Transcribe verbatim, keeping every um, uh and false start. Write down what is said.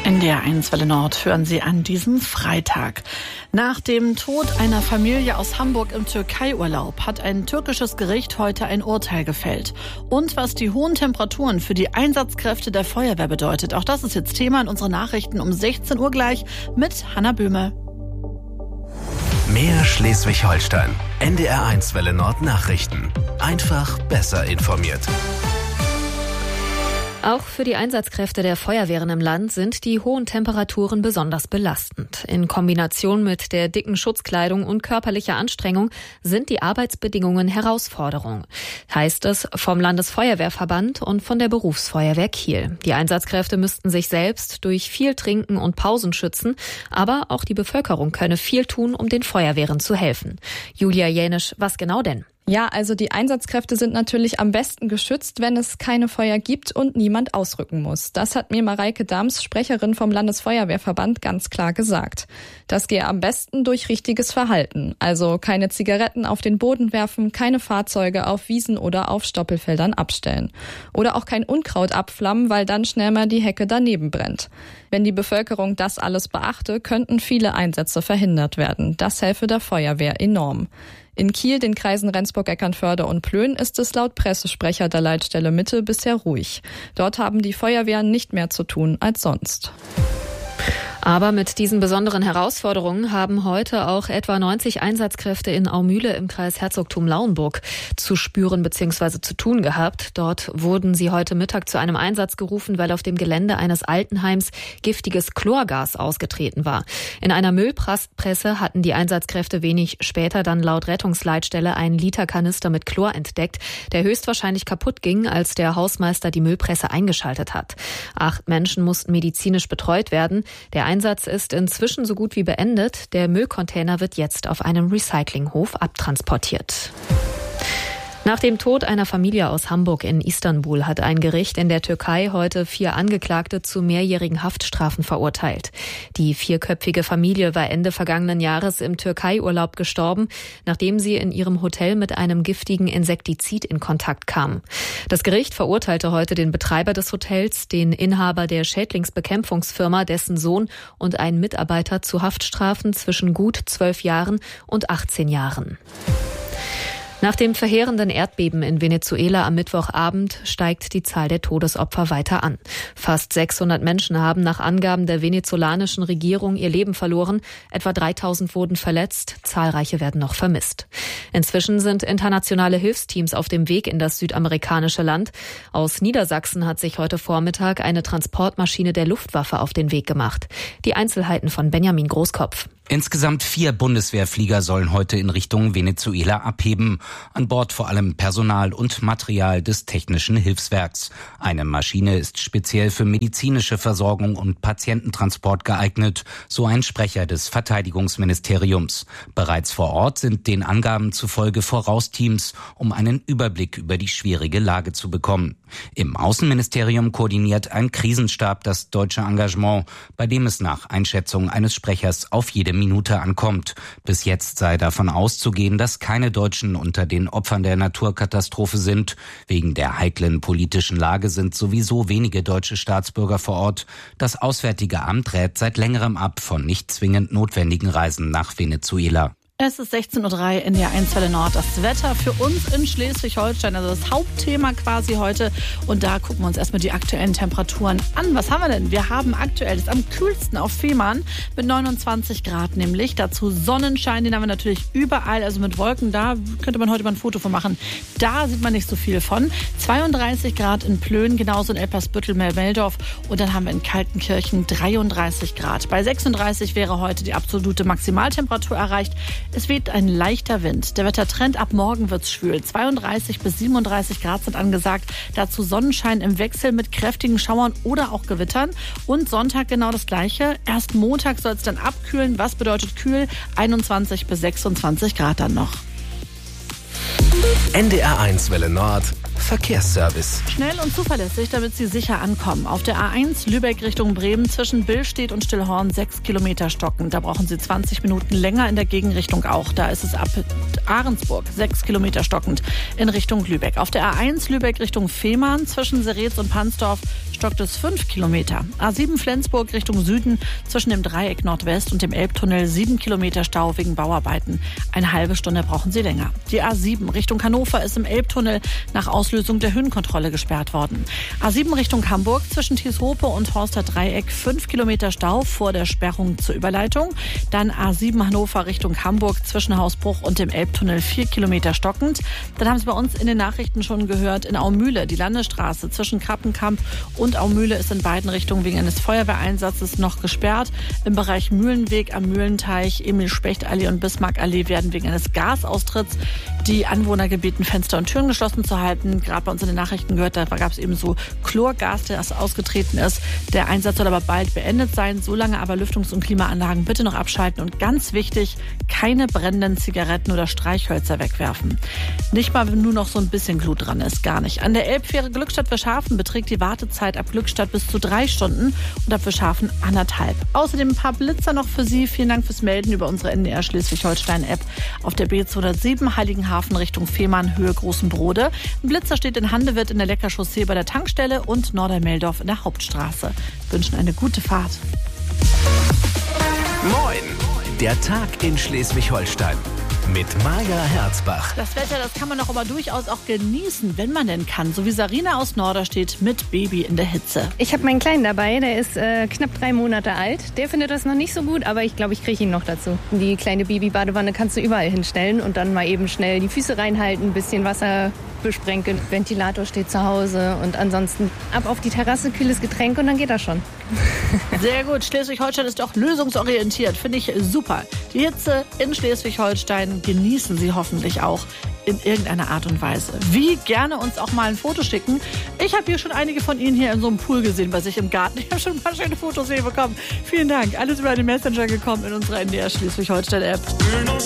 N D R eins Welle Nord hören Sie an diesem Freitag. Nach dem Tod einer Familie aus Hamburg im Türkei-Urlaub hat ein türkisches Gericht heute ein Urteil gefällt. Und was die hohen Temperaturen für die Einsatzkräfte der Feuerwehr bedeutet, auch das ist jetzt Thema in unseren Nachrichten um sechzehn Uhr gleich mit Hanna Böhme. Mehr Schleswig-Holstein. N D R eins Welle Nord Nachrichten. Einfach besser informiert. Auch für die Einsatzkräfte der Feuerwehren im Land sind die hohen Temperaturen besonders belastend. In Kombination mit der dicken Schutzkleidung und körperlicher Anstrengung sind die Arbeitsbedingungen Herausforderung. Heißt es vom Landesfeuerwehrverband und von der Berufsfeuerwehr Kiel. Die Einsatzkräfte müssten sich selbst durch viel Trinken und Pausen schützen, aber auch die Bevölkerung könne viel tun, um den Feuerwehren zu helfen. Julia Jänisch, was genau denn? Ja, also die Einsatzkräfte sind natürlich am besten geschützt, wenn es keine Feuer gibt und niemand ausrücken muss. Das hat mir Mareike Dams, Sprecherin vom Landesfeuerwehrverband, ganz klar gesagt. Das gehe am besten durch richtiges Verhalten. Also keine Zigaretten auf den Boden werfen, keine Fahrzeuge auf Wiesen oder auf Stoppelfeldern abstellen. Oder auch kein Unkraut abflammen, weil dann schnell mal die Hecke daneben brennt. Wenn die Bevölkerung das alles beachte, könnten viele Einsätze verhindert werden. Das helfe der Feuerwehr enorm. In Kiel, den Kreisen Rendsburg, Eckernförde und Plön, ist es laut Pressesprecher der Leitstelle Mitte bisher ruhig. Dort haben die Feuerwehren nicht mehr zu tun als sonst. Aber mit diesen besonderen Herausforderungen haben heute auch etwa neunzig Einsatzkräfte in Aumühle im Kreis Herzogtum Lauenburg zu spüren bzw. zu tun gehabt. Dort wurden sie heute Mittag zu einem Einsatz gerufen, weil auf dem Gelände eines Altenheims giftiges Chlorgas ausgetreten war. In einer Müllpresse hatten die Einsatzkräfte wenig später dann laut Rettungsleitstelle einen Liter Kanister mit Chlor entdeckt, der höchstwahrscheinlich kaputt ging, als der Hausmeister die Müllpresse eingeschaltet hat. Acht Menschen mussten medizinisch betreut werden. Der Einsatz ist inzwischen so gut wie beendet. Der Müllcontainer wird jetzt auf einem Recyclinghof abtransportiert. Nach dem Tod einer Familie aus Hamburg in Istanbul hat ein Gericht in der Türkei heute vier Angeklagte zu mehrjährigen Haftstrafen verurteilt. Die vierköpfige Familie war Ende vergangenen Jahres im Türkei-Urlaub gestorben, nachdem sie in ihrem Hotel mit einem giftigen Insektizid in Kontakt kam. Das Gericht verurteilte heute den Betreiber des Hotels, den Inhaber der Schädlingsbekämpfungsfirma, dessen Sohn und einen Mitarbeiter zu Haftstrafen zwischen gut zwölf Jahren und achtzehn Jahren. Nach dem verheerenden Erdbeben in Venezuela am Mittwochabend steigt die Zahl der Todesopfer weiter an. Fast sechshundert Menschen haben nach Angaben der venezolanischen Regierung ihr Leben verloren. Etwa dreitausend wurden verletzt. Zahlreiche werden noch vermisst. Inzwischen sind internationale Hilfsteams auf dem Weg in das südamerikanische Land. Aus Niedersachsen hat sich heute Vormittag eine Transportmaschine der Luftwaffe auf den Weg gemacht. Die Einzelheiten von Benjamin Großkopf. Insgesamt vier Bundeswehrflieger sollen heute in Richtung Venezuela abheben. An Bord vor allem Personal und Material des Technischen Hilfswerks. Eine Maschine ist speziell für medizinische Versorgung und Patiententransport geeignet, so ein Sprecher des Verteidigungsministeriums. Bereits vor Ort sind den Angaben zufolge Vorausteams, um einen Überblick über die schwierige Lage zu bekommen. Im Außenministerium koordiniert ein Krisenstab das deutsche Engagement, bei dem es nach Einschätzung eines Sprechers auf jede Minute ankommt. Bis jetzt sei davon auszugehen, dass keine Deutschen unter den Opfern der Naturkatastrophe sind. Wegen der heiklen politischen Lage sind sowieso wenige deutsche Staatsbürger vor Ort. Das Auswärtige Amt rät seit längerem ab von nicht zwingend notwendigen Reisen nach Venezuela. Es ist sechzehn Uhr drei in der eins Welle Nord. Das Wetter für uns in Schleswig-Holstein, also das Hauptthema quasi heute. Und da gucken wir uns erstmal die aktuellen Temperaturen an. Was haben wir denn? Wir haben aktuell, das ist am kühlsten auf Fehmarn mit neunundzwanzig Grad nämlich. Dazu Sonnenschein, den haben wir natürlich überall, also mit Wolken. Da könnte man heute mal ein Foto von machen. Da sieht man nicht so viel von. zweiunddreißig Grad in Plön, genauso in Elpersbüttel, Meldorf. Und dann haben wir in Kaltenkirchen dreiunddreißig Grad. Bei sechsunddreißig wäre heute die absolute Maximaltemperatur erreicht. Es weht ein leichter Wind. Der Wettertrend ab morgen wird's schwül. zweiunddreißig bis siebenunddreißig Grad sind angesagt. Dazu Sonnenschein im Wechsel mit kräftigen Schauern oder auch Gewittern. Und Sonntag genau das Gleiche. Erst Montag soll es dann abkühlen. Was bedeutet kühl? einundzwanzig bis sechsundzwanzig Grad dann noch. N D R eins Welle Nord Verkehrsservice. Schnell und zuverlässig, damit Sie sicher ankommen. Auf der A eins Lübeck Richtung Bremen zwischen Billstedt und Stillhorn sechs Kilometer stockend. Da brauchen Sie zwanzig Minuten länger, in der Gegenrichtung auch. Da ist es ab Ahrensburg sechs Kilometer stockend in Richtung Lübeck. Auf der A eins Lübeck Richtung Fehmarn zwischen Seretz und Pansdorf stockt es fünf Kilometer. A sieben Flensburg Richtung Süden zwischen dem Dreieck Nordwest und dem Elbtunnel sieben Kilometer Stau wegen Bauarbeiten. Eine halbe Stunde brauchen Sie länger. Die A sieben Richtung Hannover ist im Elbtunnel nach Auslösung der Höhenkontrolle gesperrt worden. A sieben Richtung Hamburg zwischen Thieshope und Horster Dreieck fünf Kilometer Stau vor der Sperrung zur Überleitung. Dann A sieben Hannover Richtung Hamburg zwischen Hausbruch und dem Elbtunnel vier Kilometer stockend. Dann haben Sie bei uns in den Nachrichten schon gehört, in Aumühle die Landesstraße zwischen Krappenkamp und Aumühle ist in beiden Richtungen wegen eines Feuerwehreinsatzes noch gesperrt. Im Bereich Mühlenweg am Mühlenteich, Emil-Specht-Allee und Bismarck-Allee werden wegen eines Gasaustritts die Anwohner gebeten, Fenster und Türen geschlossen zu halten. Gerade bei uns in den Nachrichten gehört, da gab es eben so Chlorgas, das ausgetreten ist. Der Einsatz soll aber bald beendet sein. Solange aber Lüftungs- und Klimaanlagen bitte noch abschalten. Und ganz wichtig, keine brennenden Zigaretten oder Streichhölzer wegwerfen. Nicht mal, wenn nur noch so ein bisschen Glut dran ist. Gar nicht. An der Elbfähre Glückstadt-Fischhafen beträgt die Wartezeit ab Glückstadt bis zu drei Stunden und ab Fischhafen anderthalb. Außerdem ein paar Blitzer noch für Sie. Vielen Dank fürs Melden über unsere N D R Schleswig-Holstein-App auf der B zweihundertsieben Heiligenhafen Richtung Fehmarn, Höhe Großenbrode. Ein Blitzer steht in Handewitt in der Leckerchaussee bei der Tankstelle und Nordermeldorf in der Hauptstraße. Wir wünschen eine gute Fahrt. Moin, der Tag in Schleswig-Holstein mit Maja Herzbach. Das Wetter, das kann man doch aber durchaus auch genießen, wenn man denn kann. So wie Sarina aus Norderstedt mit Baby in der Hitze. Ich habe meinen Kleinen dabei, der ist äh, knapp drei Monate alt. Der findet das noch nicht so gut, aber ich glaube, ich kriege ihn noch dazu. Die kleine Babybadewanne kannst du überall hinstellen und dann mal eben schnell die Füße reinhalten, ein bisschen Wasser besprenkeln. Ventilator steht zu Hause und ansonsten ab auf die Terrasse, kühles Getränk und dann geht das schon. Sehr gut. Schleswig-Holstein ist auch lösungsorientiert. Finde ich super. Die Hitze in Schleswig-Holstein genießen Sie hoffentlich auch in irgendeiner Art und Weise. Wie? Gerne uns auch mal ein Foto schicken. Ich habe hier schon einige von Ihnen hier in so einem Pool gesehen bei sich im Garten. Ich habe schon ein paar schöne Fotos hier bekommen. Vielen Dank. Alles über den Messenger gekommen in unserer N D R Schleswig-Holstein-App.